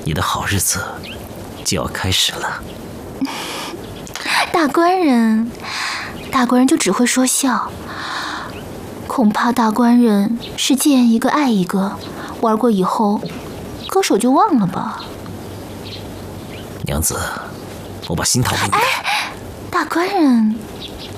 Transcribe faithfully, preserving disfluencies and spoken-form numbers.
你的好日子就要开始了。 大官人，大官人就只会说笑，恐怕大官人是见一个爱一个，玩过以后，歌手就忘了吧。 娘子，我把新桃给你看。 哎，大官人。